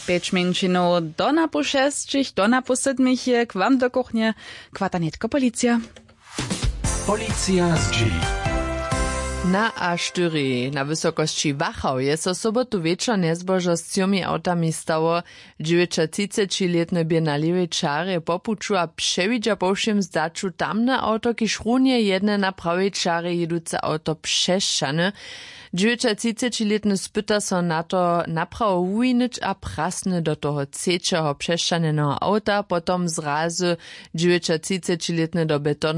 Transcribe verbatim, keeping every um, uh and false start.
Pięć minut do napu šestich, do napu sedmich je k wam do kuchnie kwatanetko policja. Policja z G. Na A cztery na wysokości Wachau je so sobotu wieczor nezbożo z ciomi autami stało. dziewięćdziesięcioletny bienaliwy czary popuczu a przewidza po všem zdaczu tamne auto, kiż runie jedne na prawej czary jeduce auto przeszczane. dziewięćdziesięcioletny spyta so na to naprawo ujnyć a prasny do toho trzeciego przeszczaneného auta, potom zrazu dziewięćdziesięcioletny do betonu